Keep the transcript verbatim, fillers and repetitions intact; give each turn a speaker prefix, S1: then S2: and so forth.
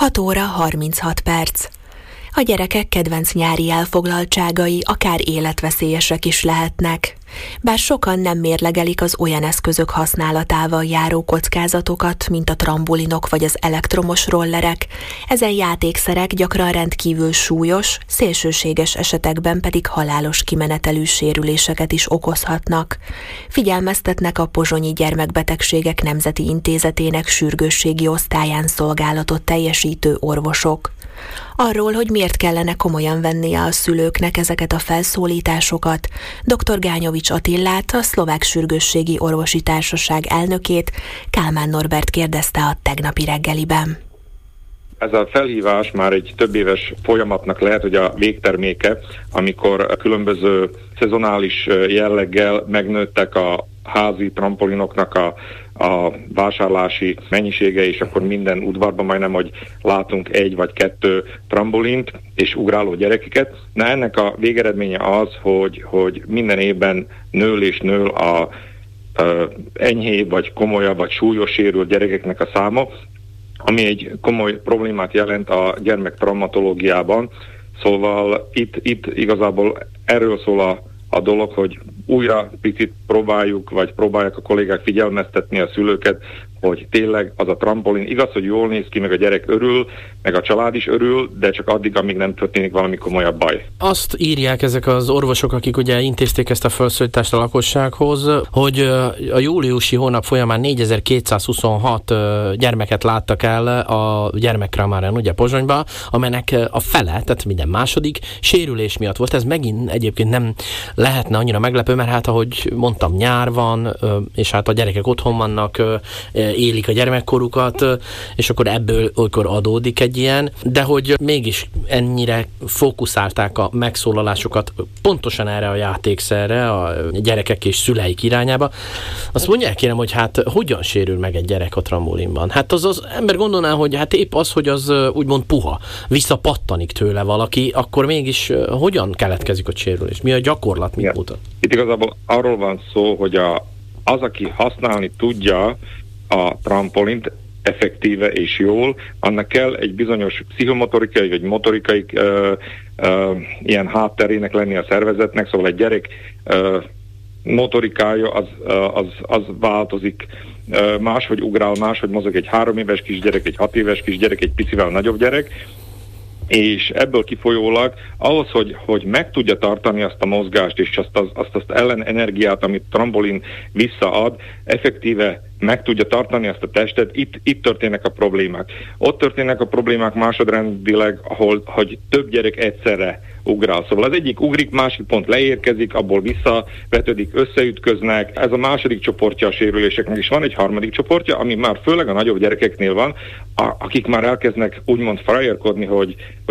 S1: hat óra harminchat perc. A gyerekek kedvenc nyári elfoglaltságai akár életveszélyesek is lehetnek. Bár sokan nem mérlegelik az olyan eszközök használatával járó kockázatokat, mint a trambulinok vagy az elektromos rollerek, ezen játékszerek gyakran rendkívül súlyos, szélsőséges esetekben pedig halálos kimenetelű sérüléseket is okozhatnak. Figyelmeztetnek a Pozsonyi Gyermekbetegségek Nemzeti Intézetének sürgősségi osztályán szolgálatot teljesítő orvosok. Arról, hogy miért kellene komolyan vennie a szülőknek ezeket a felszólításokat, dr. Gányovics Attillát, a Szlovák Sürgősségi Orvosi Társaság elnökét, Kálmán Norbert kérdezte a tegnapi reggeliben.
S2: Ez a felhívás már egy több éves folyamatnak lehet, hogy a végterméke, amikor a különböző szezonális jelleggel megnőttek a házi trampolinoknak a, a vásárlási mennyisége, és akkor minden udvarban majdnem, hogy látunk egy vagy kettő trambolint és ugráló gyerekeket. Na ennek a végeredménye az, hogy, hogy minden évben nől és nől a, a enyhébb vagy komolyabb vagy súlyos sérült gyerekeknek a száma, ami egy komoly problémát jelent a gyermektraumatológiában. Szóval itt, itt igazából erről szól a, a dolog, hogy újra picit próbáljuk, vagy próbálják a kollégák figyelmeztetni a szülőket, hogy tényleg az a trampolin, igaz, hogy jól néz ki, meg a gyerek örül, meg a család is örül, de csak addig, amíg nem történik valami komolyabb baj.
S3: Azt írják ezek az orvosok, akik ugye intézték ezt a felszólítást a lakossághoz, hogy a júliusi hónap folyamán négyezer-kétszázhuszonhat gyermeket láttak el a gyermekkramáren, ugye Pozsonyba, amelynek a fele, tehát minden második sérülés miatt volt. Ez megint egyébként nem lehetne annyira meglepő, mert hát ahogy mondtam, nyár van, és hát a gyerekek otthon vannak, élik a gyermekkorukat, és akkor ebből olykor adódik egy ilyen, de hogy mégis ennyire fókuszálták a megszólalásokat pontosan erre a játékszerre, a gyerekek és szüleik irányába. Azt mondják, kérem, hogy hát hogyan sérül meg egy gyerek a trambolinban? Hát az az ember gondolná, hogy hát épp az, hogy az úgymond puha, visszapattanik tőle valaki, akkor mégis hogyan keletkezik a sérülés? Mi a gyakorlat, mit mutat?
S2: Itt igazából arról van szó, hogy a, az, aki használni tudja a trampolint effektíve és jól, annak kell egy bizonyos pszichomotorikai vagy motorikai ö, ö, ilyen hátterének lenni a szervezetnek, szóval egy gyerek ö, motorikája az, az, az változik, ö, máshogy ugrál, máshogy mozog egy három éves kisgyerek, egy hat éves kisgyerek, egy picivel nagyobb gyerek, és ebből kifolyólag ahhoz, hogy, hogy meg tudja tartani azt a mozgást és azt az, azt, azt ellenenergiát, amit trambolin visszaad, effektíve meg tudja tartani azt a testet, itt, itt történnek a problémák. Ott történnek a problémák másodrendileg, ahol hogy több gyerek egyszerre ugrál. Szóval az egyik ugrik, másik pont leérkezik, abból visszavetődik, összeütköznek. Ez a második csoportja a sérüléseknek, és van egy harmadik csoportja, ami már főleg a nagyobb gyerekeknél van, a, akik már elkezdnek úgymond frajerkodni, hogy